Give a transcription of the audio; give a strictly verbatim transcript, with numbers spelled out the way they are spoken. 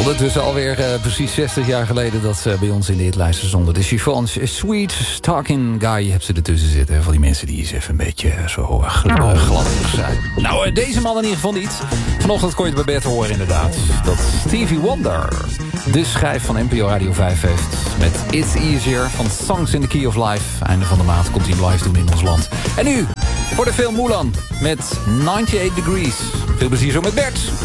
Ondertussen alweer uh, precies zestig jaar geleden dat ze bij ons in de hitlijsten stonden. De Chiffons, Sweet Talking Guy, je hebt ze ertussen zitten. Van die mensen die eens even een beetje uh, zo uh, gl uh, gladdig zijn. Nou, uh, deze man in ieder geval niet. Vanochtend kon je het bij Bert horen inderdaad. Dat Stevie Wonder de schijf van N P O Radio vijf heeft. Met It's Easier van Songs in the Key of Life. Einde van de maand komt hij live doen in ons land. En nu voor de film Mulan met negenennegentig Degrees. Veel plezier zo met Bert.